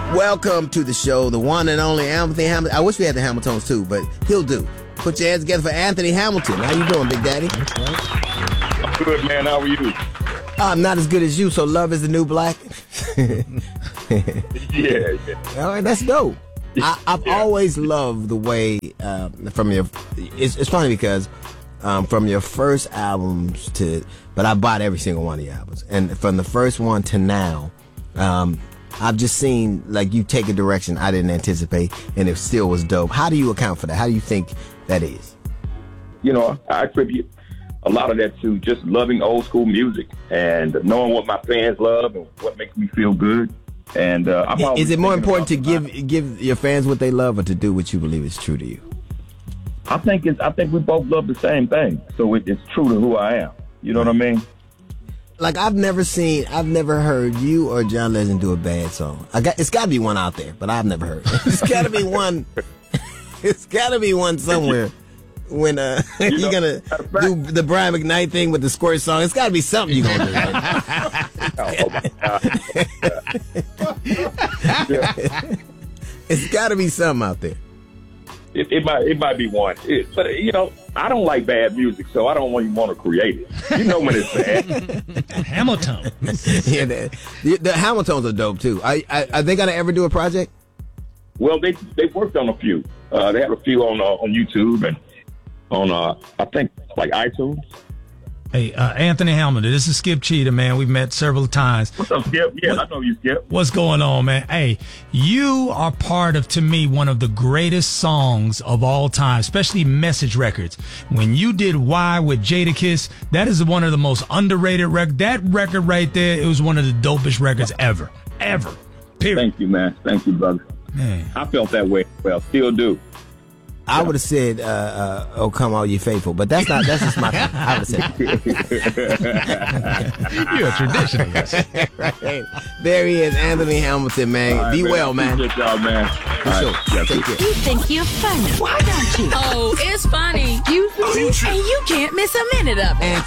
Welcome to the show, the one and only Anthony Hamilton. I wish we had the Hamiltons too, but he'll do. Put your hands together for Anthony Hamilton. How you doing, Big Daddy? I'm good, man. How are you? I'm not as good as you, so love is the new black. Yeah. All right, that's dope. I've always loved the way from your. It's funny because from your first albums but I bought every single one of your albums, and from the first one to now, I've just seen like you take a direction I didn't anticipate, and it still was dope. How do you account for that? How do you think that is? You know, I attribute a lot of that to just loving old school music and knowing what my fans love and what makes me feel good. And is it more important to give your fans what they love, or to do what you believe is true to you? I think we both love the same thing, so it's true to who I am. You know what I mean? Like I've never heard you or John Legend do a bad song. It's got to be one out there, but I've never heard. It's got to be one. It's got to be one somewhere. When you're gonna do the Brian McKnight thing with the squirt song, it's got to be something you're gonna do. It's got to be something out there. It might be one, but you know, I don't like bad music, so I don't even want to create it. You know when it's bad. Hamilton. Yeah, the Hamiltons are dope too. Are they gonna ever do a project? Well, they worked on a few. They have a few on YouTube and on I think like iTunes. Hey, Anthony Hamilton, this is Skip Cheetah, man. We've met several times. What's up, Skip? Yeah, I know you, Skip. What's going on, man? Hey, you are part of, to me, one of the greatest songs of all time, especially Message Records. When you did Why with Jadakiss, that is one of the most underrated records. That record right there, it was one of the dopest records ever. Ever. Period. Thank you, man. Thank you, brother. Man. I felt that way. Well, still do. I would have said, "Oh, come all you faithful," but that's just my thing. I would have said, "You're a traditionalist." Right. There he is, Anthony Hamilton, man. Right, Be man. well, man. Good job, man. For sure. Yeah, Take care. You think you're funny. Why don't you? Oh, it's funny. You and you can't miss a minute of it.